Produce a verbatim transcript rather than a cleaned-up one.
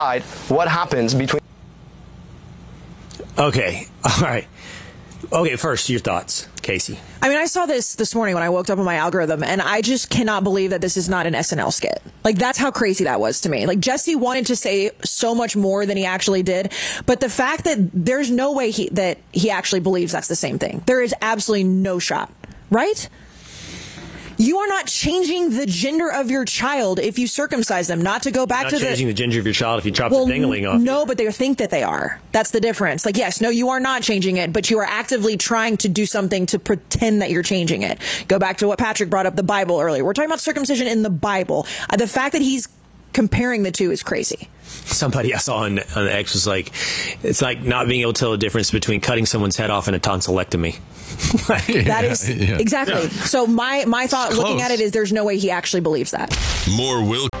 what happens between. Okay. All right. Okay. First, your thoughts, Casey. I mean, I saw this this morning when I woke up on my algorithm, and I just cannot believe that this is not an S N L skit. Like, that's how crazy that was to me. Like, Jesse wanted to say so much more than he actually did, but the fact that there's no way he that he actually believes that's the same thing. There is absolutely no shot, right? You are not changing the gender of your child if you circumcise them. Not to go back You're to not the changing the gender of your child if you chop well, the dingling off. No, but they think that they are. That's the difference. Like, yes, no, you are not changing it, but you are actively trying to do something to pretend that you're changing it. Go back to what Patrick brought up, the Bible earlier. We're talking about circumcision in the Bible. Uh, the fact that he's comparing the two is crazy. Somebody I saw on, on X was like, it's like not being able to tell the difference between cutting someone's head off and a tonsillectomy. yeah, that is yeah. exactly. Yeah. So my, my thought looking at it is there's no way he actually believes that. More Will.